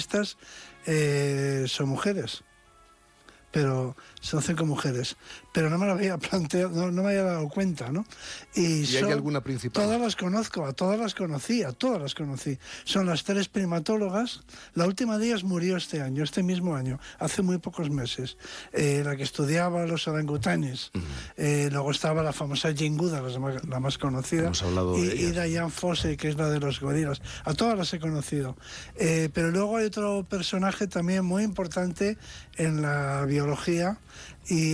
protagonistas son mujeres. Pero son 5 mujeres, pero no me lo había planteado, no me había dado cuenta, ¿no? ¿Y hay alguna principal? Todas las conozco, a todas las conocí. Son las 3 primatólogas. La última de ellas murió este mismo año, hace muy pocos meses. La que estudiaba los orangutanes. Luego estaba la famosa Jane Goodall, la más conocida. Hemos hablado de y Diane Fossey, que es la de los gorilas. A todas las he conocido. Pero luego hay otro personaje también muy importante en la biología y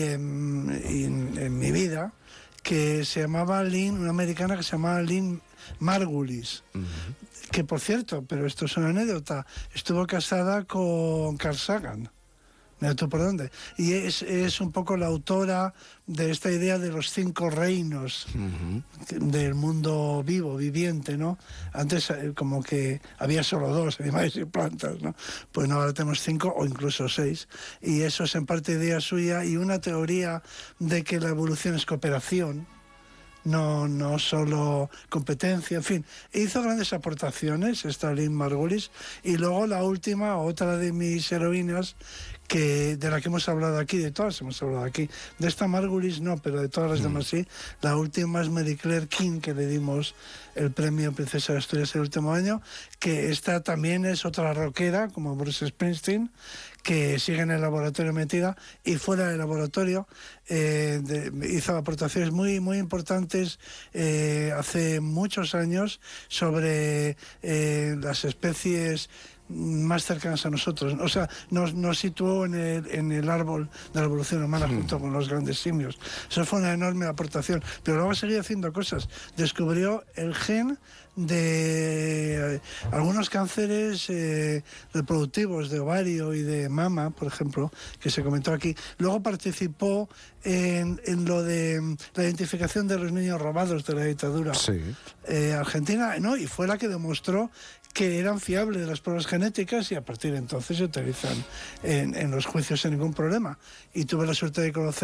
en mi vida, que se llamaba Lynn, una americana que se llamaba Lynn Margulis, que por cierto, pero esto es una anécdota, estuvo casada con Carl Sagan. Mira tú por dónde. Y es un poco la autora de esta idea de los 5 reinos del mundo viviente, ¿no? Antes como que había solo 2, animales y plantas, ¿no? Pues no, ahora tenemos 5 o incluso 6. Y eso es en parte idea suya y una teoría de que la evolución es cooperación, no solo competencia, en fin. Hizo grandes aportaciones esta Lynn Margulis. Y luego la última, otra de mis heroínas, de la que hemos hablado aquí, de todas hemos hablado aquí, de esta Margulis no, pero de todas las demás sí. La última es Mary Claire King, que le dimos el premio Princesa de Asturias el último año, que esta también es otra rockera, como Bruce Springsteen, que sigue en el laboratorio metida, y fuera del laboratorio hizo aportaciones muy, muy importantes hace muchos años sobre las especies más cercanas a nosotros. O sea, nos situó en el árbol de la evolución humana junto con los grandes simios. Eso fue una enorme aportación. Pero luego seguía haciendo cosas. Descubrió el gen de algunos cánceres reproductivos de ovario y de mama, por ejemplo, que se comentó aquí. Luego participó en lo de la identificación de los niños robados de la dictadura argentina, ¿no? Y fue la que demostró que eran fiables las pruebas genéticas y a partir de entonces se utilizan en los juicios sin ningún problema. Y tuve la suerte de conocer